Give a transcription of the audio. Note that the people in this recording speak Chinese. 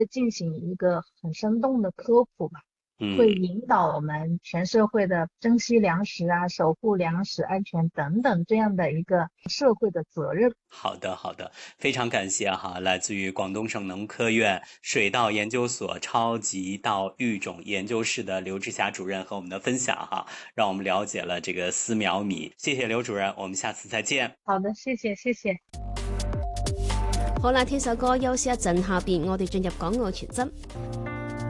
进行一个很生动的科普吧，会引导我们全社会的珍惜粮食啊、守护粮食安全等等这样的一个社会的责任。 好的，好的，非常感谢哈，来自于广东省农科院水稻研究所超级稻育种研究室的刘志霞主任和我们的分享哈，让我们了解了这个丝苗米。谢谢刘主任，我们下次再见。 好的，谢谢，谢谢。 好啦，聽首歌休息一陣，下邊我哋進入港澳傳真。